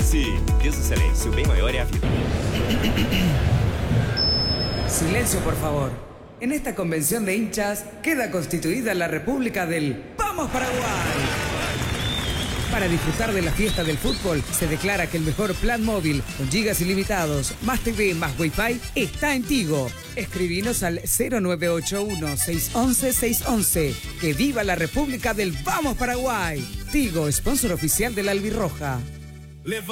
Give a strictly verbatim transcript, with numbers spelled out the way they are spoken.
Sim, peso silêncio, bem maior é a vida. Silencio, por favor. En esta convención de hinchas queda constituida la República del ¡Vamos Paraguay! Para disfrutar de la fiesta del fútbol, se declara que el mejor plan móvil, con gigas ilimitados, más T V, más Wi-Fi, está en Tigo. Escribinos al cero nueve ocho uno, seis uno uno, seis uno uno. ¡Que viva la República del Vamos Paraguay! Tigo, sponsor oficial de la Albirroja.